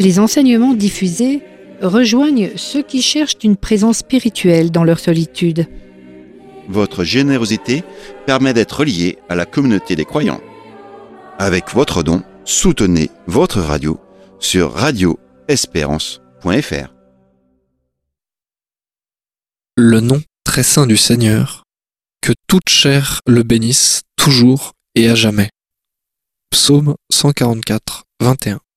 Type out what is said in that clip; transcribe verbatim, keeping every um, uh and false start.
Les enseignements diffusés rejoignent ceux qui cherchent une présence spirituelle dans leur solitude. Votre générosité permet d'être lié à la communauté des croyants. Avec votre don, soutenez votre radio sur radio espérance point f r. Le nom très saint du Seigneur, que toute chair le bénisse toujours et à jamais. Psaume cent quarante-quatre, vingt et un.